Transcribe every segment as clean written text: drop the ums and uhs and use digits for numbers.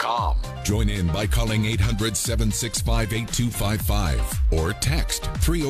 WestVirginiaHealthRightCommunity.com. Join in by calling 800-765-8255 or text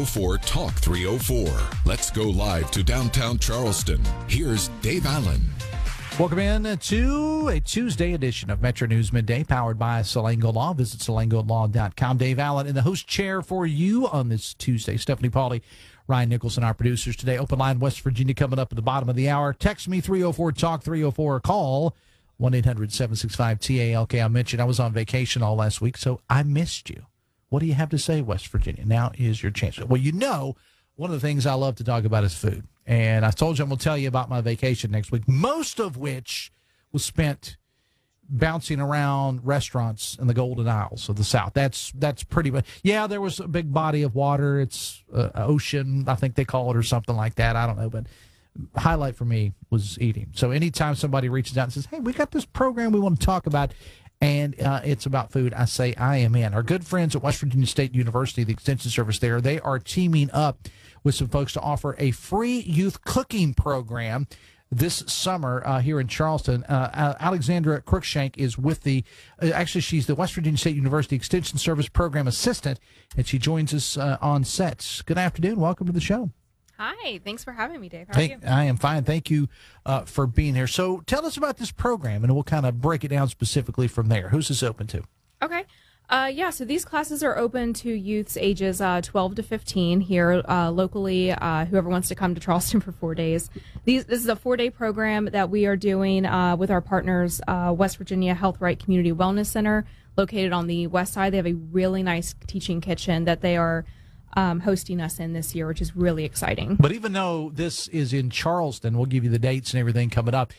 304-TALK-304. Let's go live to downtown Charleston. Here's Dave Allen. Welcome in to a Tuesday edition of Metro News Midday, powered by Salango Law. Visit SalangoLaw.com. Dave Allen in the host chair for you on this Tuesday. Stephanie Pauly, Ryan Nicholson, our producers today. Open line West Virginia coming up at the bottom of the hour. Text me 304-TALK-304 or call 1-800-765-TALK. I mentioned I was on vacation all last week, so I missed you. What do you have to say, West Virginia? Now is your chance. Well, you know, one of the things I love to talk about is food. And I told you I'm going to tell you about my vacation next week, most of which was spent bouncing around restaurants in the Golden Isles of the South. That's pretty much. Yeah, there was a big body of water. It's ocean, I think they call it, or something like that. I don't know. But highlight for me was eating. So anytime somebody reaches out and says, hey, we got this program we want to talk about, and it's about food, I say I am in. Our good friends at West Virginia State University, the Extension Service there, they are teaming up with some folks to offer a free youth cooking program this summer here in Charleston. Alexandra Cruikshank is with actually she's the West Virginia State University Extension Service Program Assistant, and she joins us on set. Good afternoon. Welcome to the show. Hi. Thanks for having me, Dave. How are you? I am fine. Thank you for being here. So tell us about this program, and we'll kind of break it down specifically from there. Who's this open to? Okay. So these classes are open to youths ages 12 to 15 here locally, whoever wants to come to Charleston for 4 days. This is a 4-day program that we are doing with our partners, West Virginia Health Right Community Wellness Center, located on the west side. They have a really nice teaching kitchen that they are hosting us in this year, which is really exciting. But even though this is in Charleston, we'll give you the dates and everything coming up.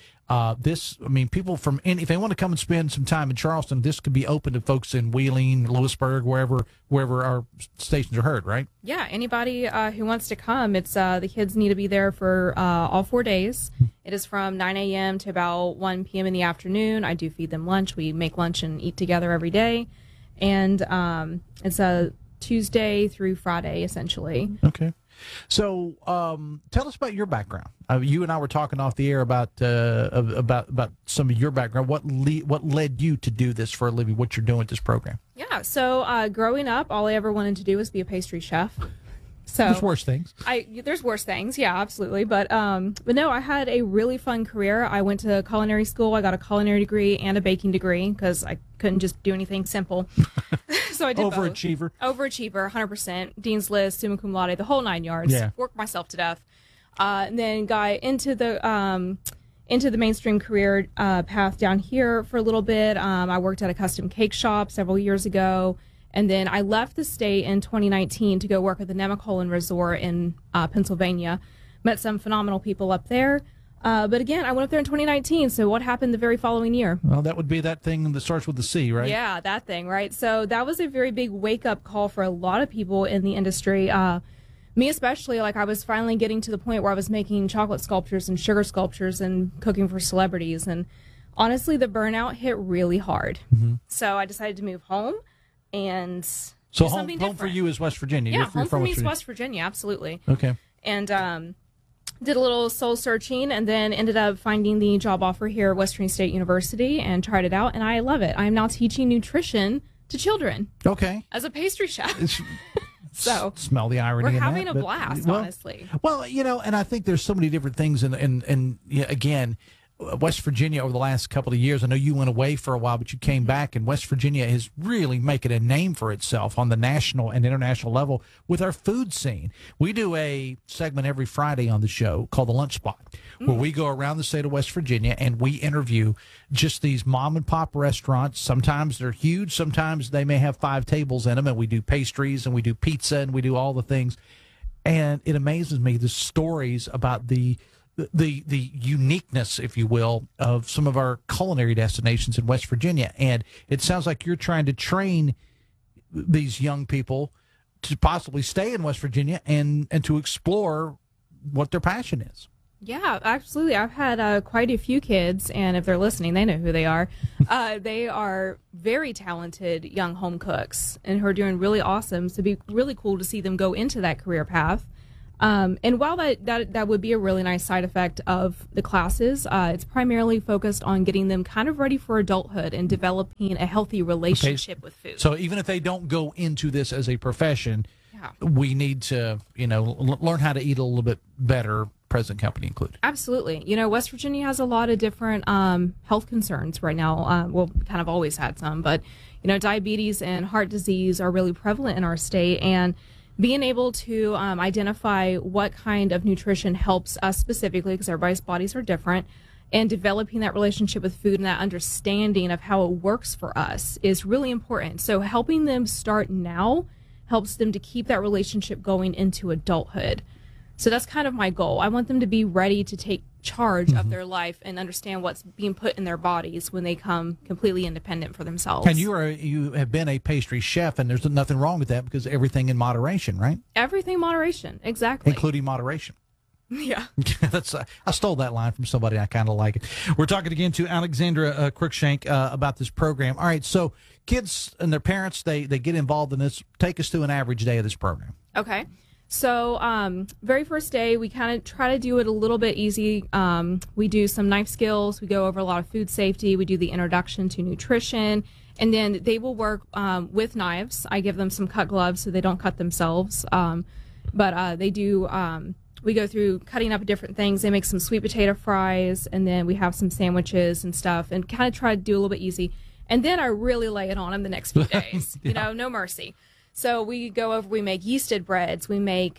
People from if they want to come and spend some time in Charleston, this could be open to folks in Wheeling, Lewisburg, wherever our stations are heard, right? Yeah, anybody who wants to come. It's the kids need to be there for all 4 days. It is from 9 a.m. to about 1 p.m. in the afternoon. I do feed them lunch. We make lunch and eat together every day, and it's a Tuesday through Friday, essentially. Okay. So tell us about your background. You and I were talking off the air about some of your background. What led you to do this for a living, what you're doing with this program? Yeah, so growing up, all I ever wanted to do was be a pastry chef. So there's worse things. There's worse things, yeah, absolutely. But no, I had a really fun career. I went to culinary school. I got a culinary degree and a baking degree because I couldn't just do anything simple. So I did Overachiever. Both. Overachiever, 100%. Dean's List, summa cum laude, the whole 9 yards. Yeah. Worked myself to death. And then got into the mainstream career path down here for a little bit. I worked at a custom cake shop several years ago. And then I left the state in 2019 to go work at the Nemacolin Resort in Pennsylvania. Met some phenomenal people up there. But again, I went up there in 2019. So what happened the very following year? Well, that would be that thing that starts with the C, right? Yeah, that thing, right? So that was a very big wake-up call for a lot of people in the industry. Me especially, I was finally getting to the point where I was making chocolate sculptures and sugar sculptures and cooking for celebrities. And honestly, the burnout hit really hard. Mm-hmm. So I decided to move home. And so home for you is West Virginia. Yeah, home for me is West Virginia, absolutely. Okay. And did a little soul searching and then ended up finding the job offer here at West Virginia State University and tried it out, and I love it. I am now teaching nutrition to children. Okay. As a pastry chef. So smell the irony. We're having a blast, honestly. Well, and I think there's so many different things, and again, West Virginia over the last couple of years, I know you went away for a while, but you came back, and West Virginia is really making a name for itself on the national and international level with our food scene. We do a segment every Friday on the show called The Lunch Spot, where we go around the state of West Virginia and we interview just these mom and pop restaurants. Sometimes they're huge, sometimes they may have 5 tables in them, and we do pastries and we do pizza and we do all the things. And it amazes me, the stories about the uniqueness, if you will, of some of our culinary destinations in West Virginia. And it sounds like you're trying to train these young people to possibly stay in West Virginia and to explore what their passion is. Yeah, absolutely. I've had quite a few kids, and if they're listening, they know who they are. They are very talented young home cooks and who are doing really awesome. So it'd be really cool to see them go into that career path. And while that would be a really nice side effect of the classes, it's primarily focused on getting them kind of ready for adulthood and developing a healthy relationship with food. So even if they don't go into this as a profession, we need to, learn how to eat a little bit better, present company included. Absolutely. West Virginia has a lot of different health concerns right now. Well, kind of always had some, but, diabetes and heart disease are really prevalent in our state. And being able to identify what kind of nutrition helps us specifically, because everybody's bodies are different, and developing that relationship with food and that understanding of how it works for us is really important. So helping them start now helps them to keep that relationship going into adulthood. So that's kind of my goal. I want them to be ready to take charge of their life and understand what's being put in their bodies when they come completely independent for themselves. And you have been a pastry chef, and there's nothing wrong with that because everything in moderation, right? Everything in moderation, exactly. Including moderation. Yeah. I stole that line from somebody. I kind of like it. We're talking again to Alexandra Cruikshank about this program. All right, so kids and their parents, they get involved in this. Take us through an average day of this program. Okay. So very first day, we kind of try to do it a little bit easy. We do some knife skills. We go over a lot of food safety. We do the introduction to nutrition. And then they will work with knives. I give them some cut gloves so they don't cut themselves. But they do... we go through cutting up different things. They make some sweet potato fries, and then we have some sandwiches and stuff, and kind of try to do a little bit easy. And then I really lay it on them the next few days. No mercy. So we go over, we make yeasted breads. We make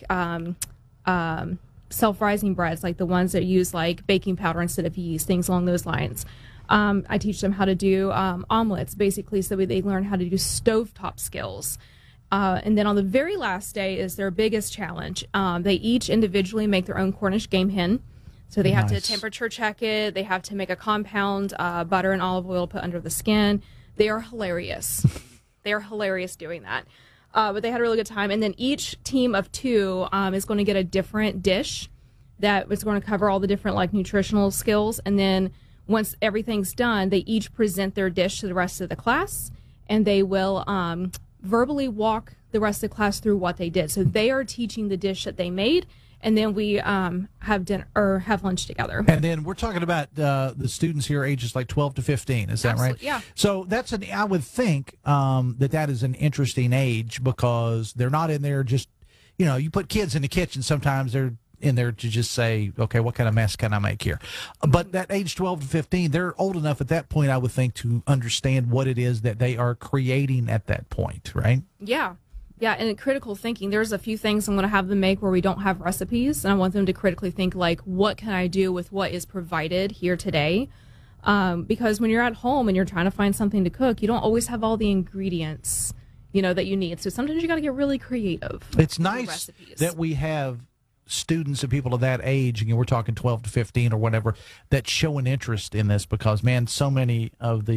self-rising breads, like the ones that use like baking powder instead of yeast, things along those lines. I teach them how to do omelets, basically, so they learn how to do stovetop skills. And then on the very last day is their biggest challenge. They each individually make their own Cornish game hen. So they have to temperature check it. They have to make a compound, butter and olive oil put under the skin. They are hilarious. They are hilarious doing that. But they had a really good time. And then each team of two is going to get a different dish that is going to cover all the different like nutritional skills. And then once everything's done, they each present their dish to the rest of the class, and they will verbally walk the rest of the class through what they did. So they are teaching the dish that they made, and then we have dinner or have lunch together. And then we're talking about the students here ages like 12 to 15. Is that Absolutely, right? Yeah. So I would think that is an interesting age because they're not in there just, you put kids in the kitchen. Sometimes they're in there to just say, okay, what kind of mess can I make here? But that age 12 to 15, they're old enough at that point, I would think, to understand what it is that they are creating at that point, right? Yeah. Yeah, and in critical thinking, there's a few things I'm going to have them make where we don't have recipes, and I want them to critically think, like, what can I do with what is provided here today? Because when you're at home and you're trying to find something to cook, you don't always have all the ingredients, that you need. So sometimes you got to get really creative. It's nice that we have students and people of that age, we're talking 12 to 15 or whatever, that show an interest in this because, man, so many of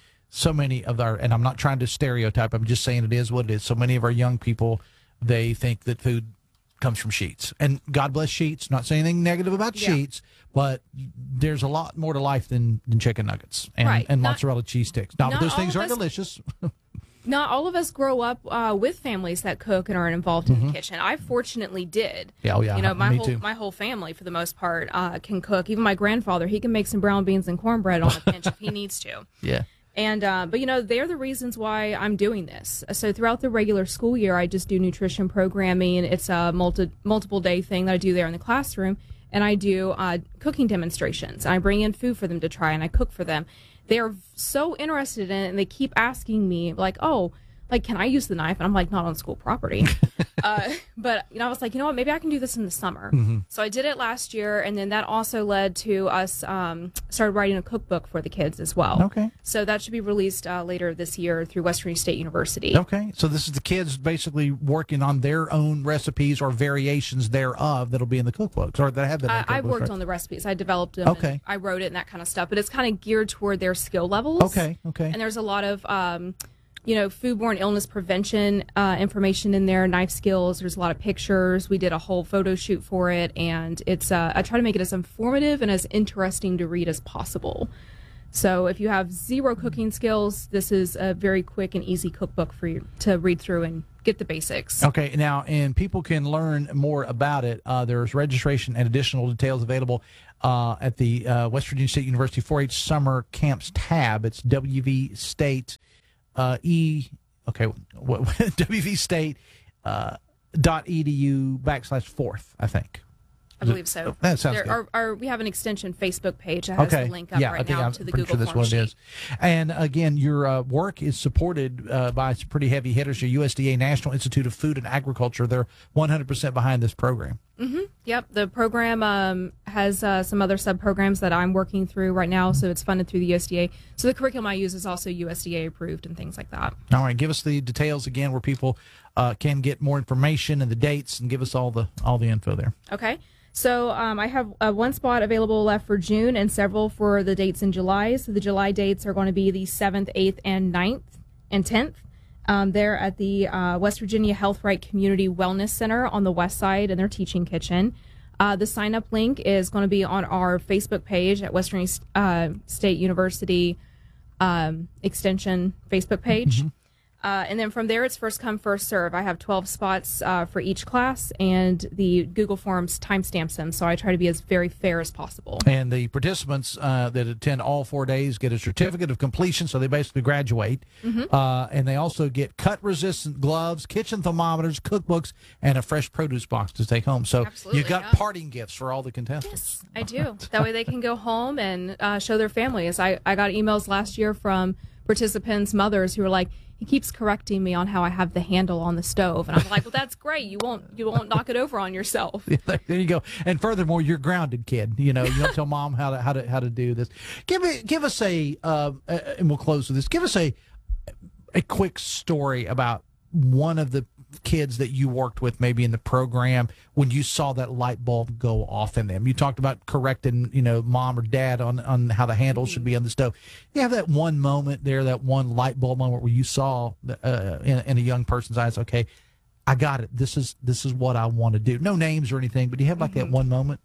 our, and I'm not trying to stereotype, I'm just saying it is what it is. So many of our young people, they think that food comes from Sheetz. And God bless Sheetz. Not saying anything negative about Sheetz, but there's a lot more to life than chicken nuggets and mozzarella cheese sticks. But those things are delicious. Not all of us grow up with families that cook and are involved in the kitchen. I fortunately did. Yeah, my whole family, for the most part, can cook. Even my grandfather, he can make some brown beans and cornbread on a pinch if he needs to. Yeah. And but they're the reasons why I'm doing this. So throughout the regular school year, I just do nutrition programming. It's a multiple day thing that I do there in the classroom, and I do cooking demonstrations. I bring in food for them to try, and I cook for them. They are so interested in it, and they keep asking me, like, can I use the knife? And I'm like, not on school property. But, I was like, what, maybe I can do this in the summer. Mm-hmm. So I did it last year, and then that also led to us started writing a cookbook for the kids as well. Okay. So that should be released later this year through West Virginia State University. Okay. So this is the kids basically working on their own recipes or variations thereof that'll be in the cookbooks, or that have been in the cookbooks, I worked on the recipes. I developed them. Okay. I wrote it and that kind of stuff. But it's kind of geared toward their skill levels. Okay. And there's a lot of... foodborne illness prevention information in there, knife skills. There's a lot of pictures. We did a whole photo shoot for it, and it's I try to make it as informative and as interesting to read as possible. So if you have zero cooking skills, this is a very quick and easy cookbook for you to read through and get the basics. Okay, now, and people can learn more about it. There's registration and additional details available at the West Virginia State University 4-H Summer Camps tab. It's WV State WV State .edu/4th, I think. I believe so. That sounds good. We have an extension Facebook page that has the link up right now to the Google Form sheet. Is. And again, your work is supported by some pretty heavy hitters. Your USDA National Institute of Food and Agriculture, they're 100% behind this program. Mm-hmm. Yep. The program has some other sub-programs that I'm working through right now, so it's funded through the USDA. So the curriculum I use is also USDA approved and things like that. All right. Give us the details again where people can get more information and the dates, and give us all the info there. Okay. So I have one spot available left for June and several for the dates in July. So the July dates are going to be the 7th, 8th, and 9th and 10th. They're at the West Virginia Health Right Community Wellness Center on the west side in their teaching kitchen. The sign-up link is going to be on our Facebook page at West Virginia State University Extension Facebook page. Mm-hmm. And then from there, it's first come, first serve. I have 12 spots for each class, and the Google Forms timestamps them, so I try to be as very fair as possible. And the participants that attend all 4 days get a certificate of completion, so they basically graduate. Mm-hmm. And they also get cut-resistant gloves, kitchen thermometers, cookbooks, and a fresh produce box to take home. So you got parting gifts for all the contestants. Yes, I do. That way they can go home and show their families. I got emails last year from participants' mothers who were like, he keeps correcting me on how I have the handle on the stove, and I'm like, well, that's great. You won't knock it over on yourself. There you go. And furthermore, you're grounded, kid. You don't tell mom how to do this. Give us and we'll close with this. Give us a quick story about one of the kids that you worked with maybe in the program when you saw that light bulb go off in them. You talked about correcting, mom or dad on how the handle should be on the stove. You have that one moment there, that one light bulb moment where you saw in a young person's eyes, okay, I got it. This is what I want to do. No names or anything, but do you have like that one moment?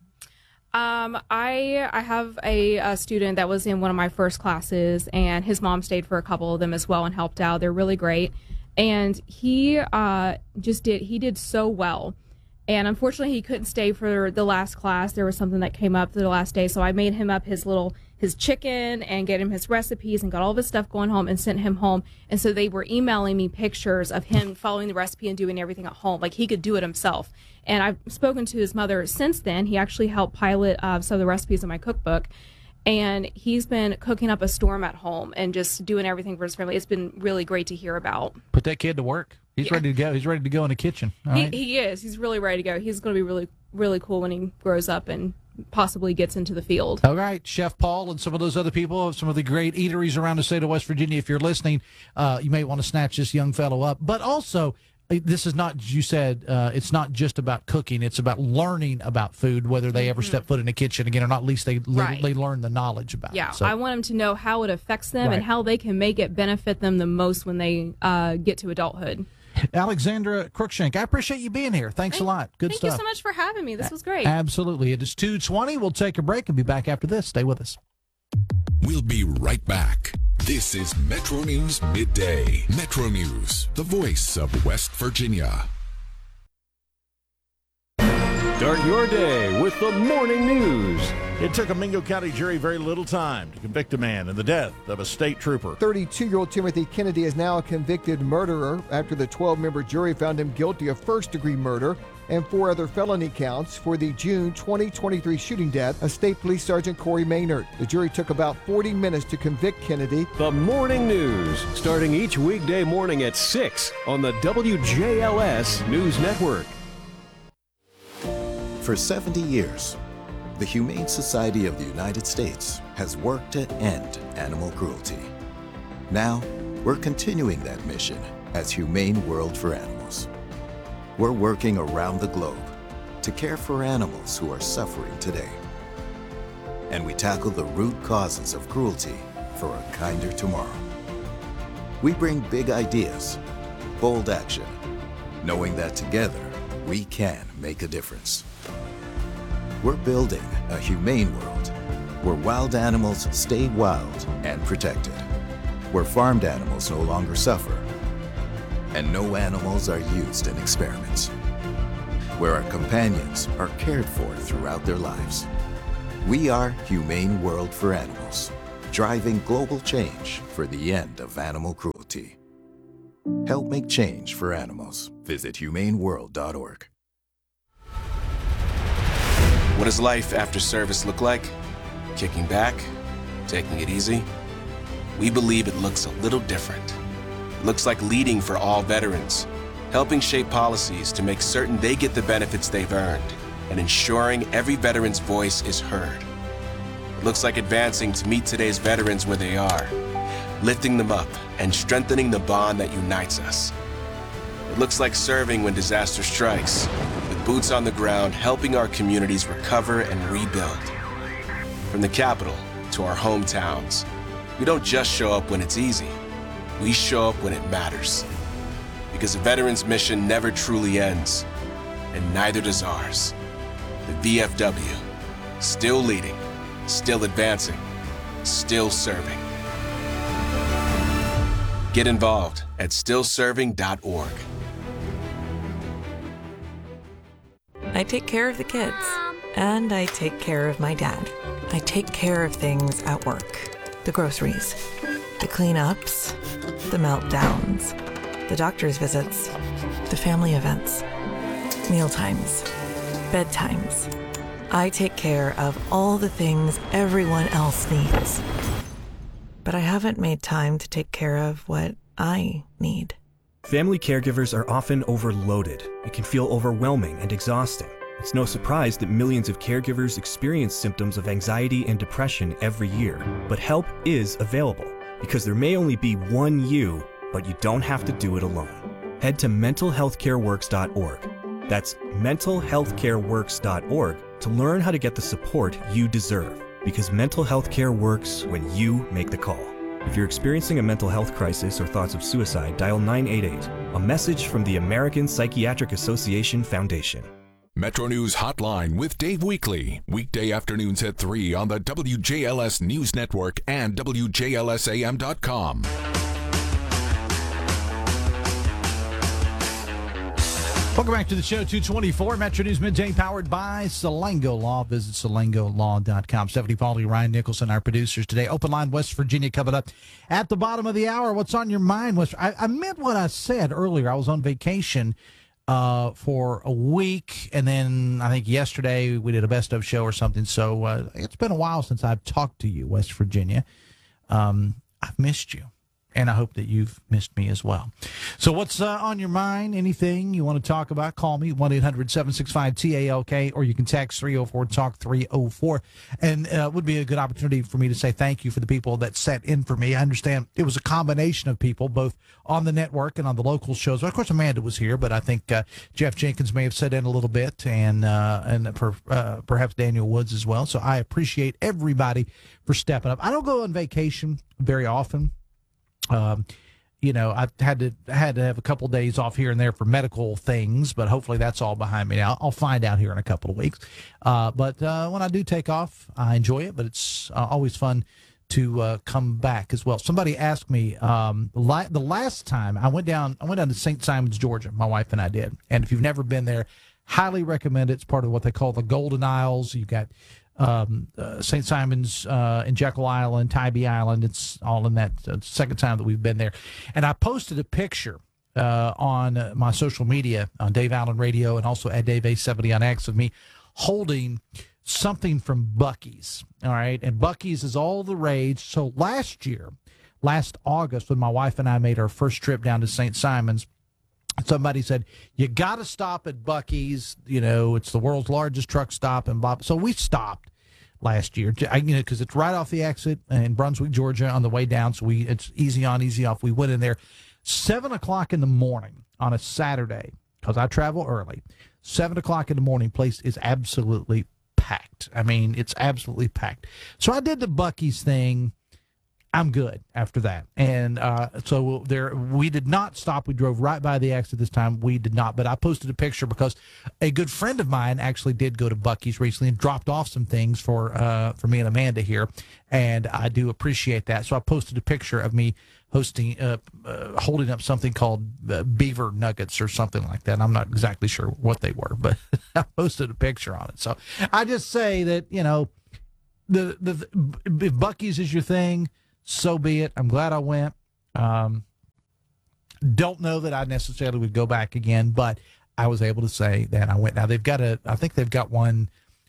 I have a student that was in one of my first classes, and his mom stayed for a couple of them as well and helped out. They're really great. And he did so well. And unfortunately, he couldn't stay for the last class. There was something that came up the last day. So I made him up his chicken and get him his recipes and got all of his stuff going home and sent him home. And so they were emailing me pictures of him following the recipe and doing everything at home. Like he could do it himself. And I've spoken to his mother since then. He actually helped pilot some of the recipes in my cookbook. And he's been cooking up a storm at home and just doing everything for his family. It's been really great to hear about. Put that kid to work. He's ready to go. He's ready to go in the kitchen. He is. He's really ready to go. He's going to be really, really cool when he grows up and possibly gets into the field. All right, Chef Paul and some of those other people, some of the great eateries around the state of West Virginia, if you're listening, you may want to snatch this young fellow up. But also, this is not, you said, it's not just about cooking. It's about learning about food, whether they ever step foot in the kitchen again or not. At least they learn the knowledge about it. So, I want them to know how it affects them and how they can make it benefit them the most when they get to adulthood. Alexandra Cruikshank, I appreciate you being here. Thanks a lot. Good stuff. Thank you so much for having me. This was great. Absolutely. It is 2:20. We'll take a break and be back after this. Stay with us. We'll be right back. This is Metro News Midday. Metro News, the voice of West Virginia. Start your day with the morning news. It took a Mingo County jury very little time to convict a man in the death of a state trooper. 32-year-old Timothy Kennedy is now a convicted murderer after the 12-member jury found him guilty of first-degree murder and 4 other felony counts for the June 2023 shooting death of State Police Sergeant Corey Maynard. The jury took about 40 minutes to convict Kennedy. The morning news, starting each weekday morning at 6 on the WJLS News Network. For 70 years, the Humane Society of the United States has worked to end animal cruelty. Now, we're continuing that mission as Humane World for Animals. We're working around the globe to care for animals who are suffering today. And we tackle the root causes of cruelty for a kinder tomorrow. We bring big ideas, bold action, knowing that together we can make a difference. We're building a humane world where wild animals stay wild and protected, where farmed animals no longer suffer, and no animals are used in experiments, where our companions are cared for throughout their lives. We are Humane World for Animals, driving global change for the end of animal cruelty. Help make change for animals. Visit humaneworld.org. What does life after service look like? Kicking back? Taking it easy? We believe it looks a little different. It looks like leading for all veterans, helping shape policies to make certain they get the benefits they've earned, and ensuring every veteran's voice is heard. It looks like advancing to meet today's veterans where they are, lifting them up and strengthening the bond that unites us. It looks like serving when disaster strikes, with boots on the ground helping our communities recover and rebuild. From the Capitol to our hometowns, we don't just show up when it's easy. We show up when it matters. Because a veteran's mission never truly ends, and neither does ours. The VFW, still leading, still advancing, still serving. Get involved at stillserving.org. I take care of the kids, and I take care of my dad. I take care of things at work. The groceries, the cleanups, the meltdowns, the doctor's visits, the family events, mealtimes, bedtimes. I take care of all the things everyone else needs. But I haven't made time to take care of what I need. Family caregivers are often overloaded. It can feel overwhelming and exhausting. It's no surprise that millions of caregivers experience symptoms of anxiety and depression every year. But help is available, because there may only be one you, but you don't have to do it alone. Head to mentalhealthcareworks.org. That's mentalhealthcareworks.org to learn how to get the support you deserve, because mental health care works when you make the call. If you're experiencing a mental health crisis or thoughts of suicide, dial 988, a message from the American Psychiatric Association Foundation. Metro News Hotline with Dave Weekly, weekday afternoons at 3 on the WJLS News Network and WJLSAM.com. Welcome back to the show, 224, Metro News Midday, powered by Salango Law. Visit salangolaw.com. Stephanie Pauly, Ryan Nicholson, our producers today. Open Line West Virginia coming up at the bottom of the hour. What's on your mind, West? I meant what I said earlier. I was on vacation for a week, and then I think yesterday we did a best of show or something. So it's been a while since I've talked to you, West Virginia. I've missed you. And I hope that you've missed me as well. So what's on your mind? Anything you want to talk about? Call me, 1-800-765-TALK, or you can text 304-TALK-304. And it would be a good opportunity for me to say thank you for the people that sat in for me. I understand it was a combination of people, both on the network and on the local shows. Well, of course, Amanda was here, but I think Jeff Jenkins may have sat in a little bit, and perhaps Daniel Woods as well. So I appreciate everybody for stepping up. I don't go on vacation very often. You know, I've had to have a couple of days off here and there for medical things, but hopefully that's all behind me now. I'll find out here in a couple of weeks. But when I do take off, I enjoy it, but it's always fun to come back as well. Somebody asked me the last time I went down to St. Simons, Georgia. My wife and I did. And if you've never been there, highly recommend it. It's part of what they call the Golden Isles. You've got St. Simons and Jekyll Island, Tybee Island. It's all in that second time that we've been there. And I posted a picture on my social media, on Dave Allen Radio, and also at Dave A70 on X, of me holding something from Buc-ee's. All right. And Buc-ee's is all the rage. So last August, when my wife and I made our first trip down to St. Simons, somebody said, you got to stop at Buc-ee's. You know, it's the world's largest truck stop, and blah. So we stopped last year, because it's right off the exit in Brunswick, Georgia, on the way down. So it's easy on, easy off. We went in there 7:00 in the morning on a Saturday, because I travel early. 7:00 in the morning, place is absolutely packed. I mean, it's absolutely packed. So I did the Buc-ee's thing. I'm good after that. And so we did not stop. We drove right by the exit this time. We did not. But I posted a picture because a good friend of mine actually did go to Buc-ee's recently and dropped off some things for me and Amanda here. And I do appreciate that. So I posted a picture of me holding up something called beaver nuggets or something like that. I'm not exactly sure what they were, but I posted a picture on it. So I just say that, you know, if Buc-ee's is your thing, so be it. I'm glad I went. Don't know that I necessarily would go back again, but I was able to say that I went. Now I think they've got one.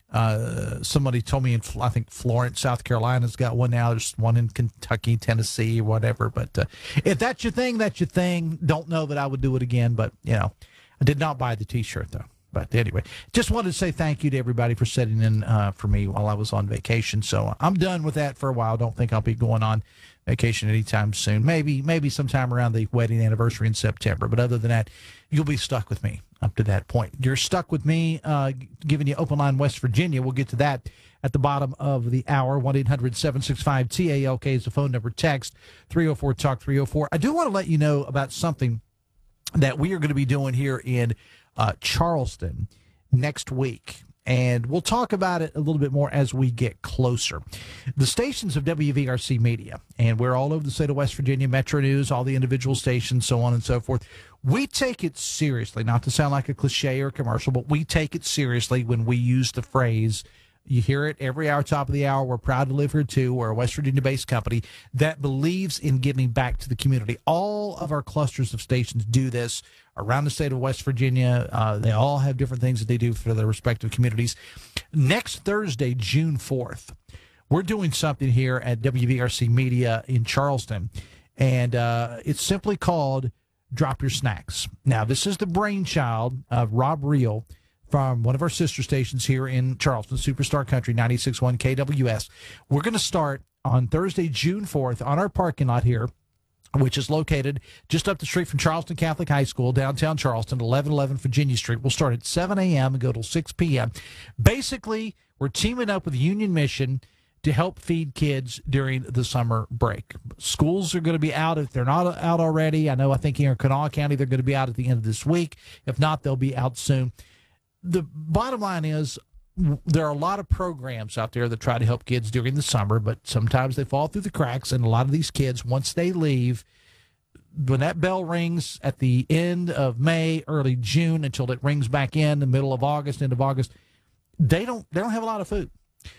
Somebody told me I think Florence, South Carolina's got one now. There's one in Kentucky, Tennessee, or whatever. But if that's your thing, that's your thing. Don't know that I would do it again, but you know, I did not buy the T-shirt though. But anyway, just wanted to say thank you to everybody for sitting in for me while I was on vacation. So I'm done with that for a while. Don't think I'll be going on vacation anytime soon. Maybe sometime around the wedding anniversary in September. But other than that, you'll be stuck with me up to that point. You're stuck with me, giving you Open Line West Virginia. We'll get to that at the bottom of the hour. 1-800-765-TALK is the phone number. Text 304-TALK-304. I do want to let you know about something that we are going to be doing here in Charleston next week, and we'll talk about it a little bit more as we get closer. The stations of WVRC Media, and we're all over the state of West Virginia, Metro News, all the individual stations, so on and so forth. We take it seriously, not to sound like a cliche or a commercial, but we take it seriously when we use the phrase. You hear it every hour, top of the hour. We're proud to live here, too. We're a West Virginia-based company that believes in giving back to the community. All of our clusters of stations do this around the state of West Virginia. They all have different things that they do for their respective communities. Next Thursday, June 4th, we're doing something here at WVRC Media in Charleston, and it's simply called Drop Your Snacks. Now, this is the brainchild of Rob Reel, from one of our sister stations here in Charleston, Superstar Country 96.1 KWS. We're going to start on Thursday, June 4th, on our parking lot here, which is located just up the street from Charleston Catholic High School, downtown Charleston, 1111 Virginia Street. We'll start at 7 a.m. and go till 6 p.m. Basically, we're teaming up with Union Mission to help feed kids during the summer break. Schools are going to be out if they're not out already. I think here in Kanawha County, they're going to be out at the end of this week. If not, they'll be out soon. The bottom line is there are a lot of programs out there that try to help kids during the summer, but sometimes they fall through the cracks, and a lot of these kids, once they leave, when that bell rings at the end of May, early June, until it rings back in the middle of August, end of August, they don't have a lot of food.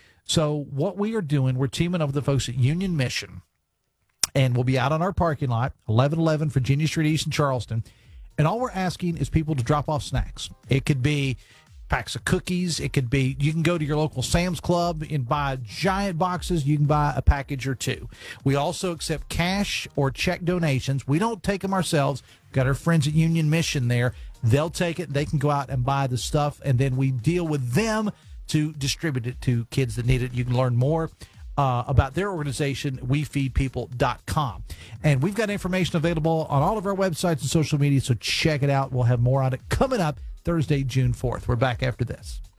So what we are doing, we're teaming up with the folks at Union Mission, and we'll be out on our parking lot, 1111 Virginia Street East in Charleston. And all we're asking is people to drop off snacks. It could be packs of cookies. It could be, you can go to your local Sam's Club and buy giant boxes. You can buy a package or two. We also accept cash or check donations. We don't take them ourselves. We've got our friends at Union Mission there. They'll take it. They can go out and buy the stuff, and then we deal with them to distribute it to kids that need it. You can learn more about their organization, WeFeedPeople.com. And we've got information available on all of our websites and social media, so check it out. We'll have more on it coming up Thursday, June 4th. We're back after this.